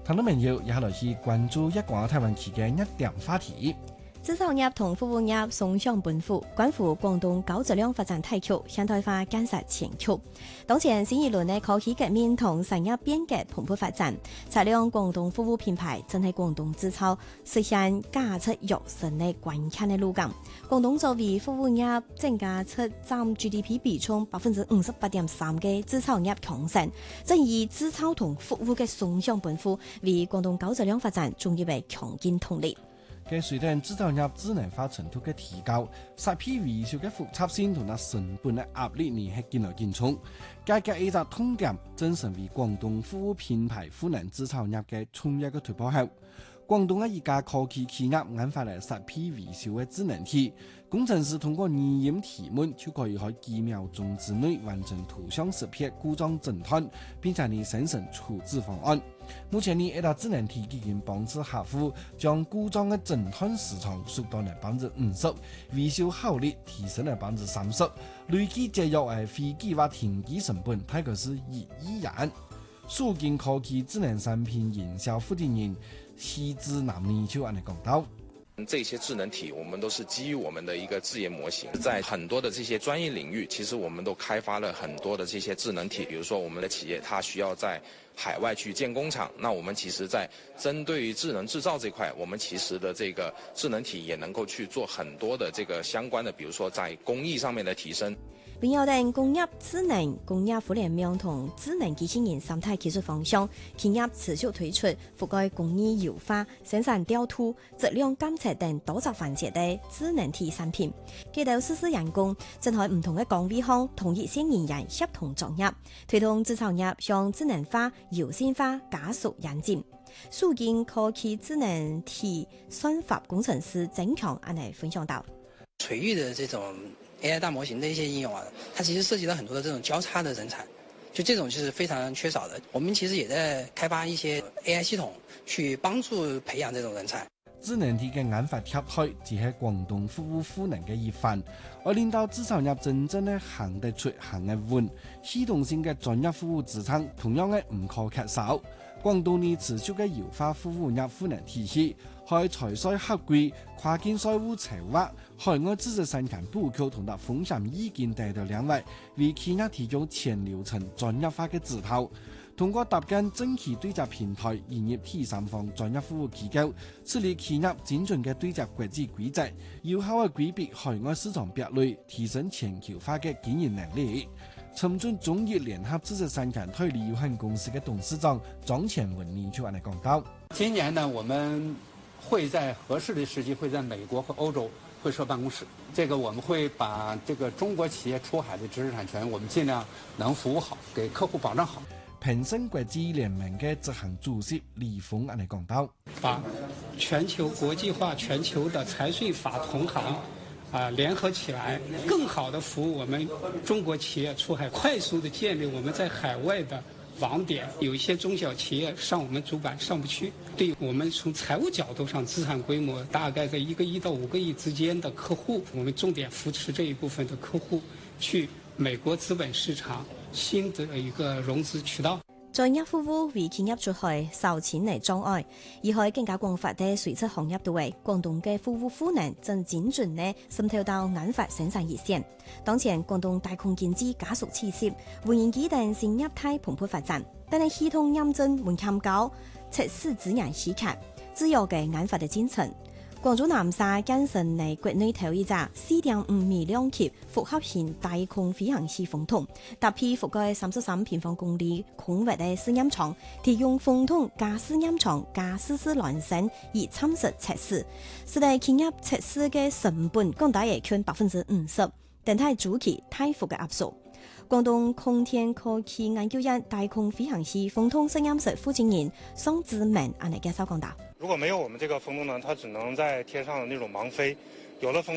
聽眾朋友，以下來去關注一個台灣區嘅一點話題。 製造業同服務業雙向奔赴，關乎廣東高質量發展大局現代化建設前途。當前新一輪嘅科技革命同產業變革蓬勃發展，擦亮廣東服務品牌正喺廣東製造實現價值躍升嘅關鍵嘅路徑。廣東作為服務業增加出佔 GDP 比重58.3%嘅製造業強省，正以製造同服務嘅雙向奔赴，為廣東高質量發展注入嘅強勁動力。 嘅隨着製造業智能化程度嘅提高，設備維修嘅複雜性同埋成本嘅壓力呢係漸來漸重。價格一個痛點，正成為廣東服務品牌賦能製造業嘅重要嘅突破口。廣東嘅一家科技企業研發嚟設備維修嘅智能體，工程師通過語音提問就可以喺幾秒鐘之內完成圖像識別故障診斷，並且呢生成處置方案。目前呢，一個智能體已經幫助客戶將故障嘅診斷時長縮到嚟50%，維修效率提升嚟30%，累計節約非計劃停機成本大概是1億元。數件科技智能產品營銷負責人西之南尼就安尼講到。 這些智能體，我們都是基於我們的一個自研模型，在很多的這些專業領域，其實我們都開發了很多的這些智能體。比如說，我們的企業它需要在海外去建工廠，那我們其實在針對於智能製造這塊，我們其實的這個智能體也能夠去做很多的這個相關的，比如說在工藝上面的提升。 並有定工業智能、工業互聯網同智能機器人三大技術方向，企業持續推出覆蓋工藝優化、生產調度、質量監測等多種環節的智能體產品。佢哋實施人工，正喺唔同嘅崗位上同一線人員協同作業，推動製造業向智能化、優先化加速演進。數件科技智能體算法工程師曾強安尼分享到： 垂域的這種AI 大模型的一些應用啊，它其實涉及到很多的這種交叉的人才，就這種是非常缺少的。我們其實也在開發一些 AI 系統，去幫助培養這種人才。 智能體嘅研發協會只係廣東服務賦能嘅一環，而令到製造業真正嘅行得出、行得穩，系統性嘅專業服務支撐同樣嘅唔可缺少。廣東呢持續嘅優化服務業賦能體系，喺財稅合規、跨境稅務籌劃、海外知識產權布局同埋風險意見等等兩位，為企業提供全流程專業化嘅指導。通過搭建政企對接平台，營業第三方專業服務機構，設立企業精準嘅對接國際規則，有效嘅規避海外市場壁壘，提升全球化嘅經營能力。深圳中業聯合知識產權代理有限公司嘅董事長張前文呢就安尼講到： 今年呢，我們會在合適的時機會在美國和歐洲會設辦公室。這個我們會把這個中國企業出海的知識產權，我們盡量能服務好，給客戶保障好。 平生國際聯盟嘅執行主席李峰安尼講到： 把全球國際化、全球的財稅法同行聯合起來，更好的服務我們中國企業出海，快速的建立我們在海外的網點。有一些中小企業上我們主板上不去，對我們從財務角度上，資產規模大概在1個億到5個億之間的客戶，我們重點扶持這一部分的客戶去美國資本市場新的一個融資渠道。 專業服務為企業出海受錢嚟障礙，而係更加廣泛的垂直行業到位。廣東嘅服務賦能正精準地滲透到研發生產熱線。當前廣東大礦經濟加速起勢，無人機等新業態蓬勃發展，但係系統驗證門檻高，測試資源稀缺，自由嘅研發的進程。廣州南沙建成嚟國內頭一架4.5米兩級複合型大空飛行器風筒，搭配覆蓋33平方公里空域嘅試驗場，提供風筒加試驗場加實時聯升以參實測試，使得企業測試嘅成本降低約50%，但係主期大幅嘅壓縮。廣東空天科技研究院大空飛行器風筒實驗室負責人宋志明安尼介紹講到： 如果沒有我們這個風筒呢，它只能在天上的那種盲飛，有了風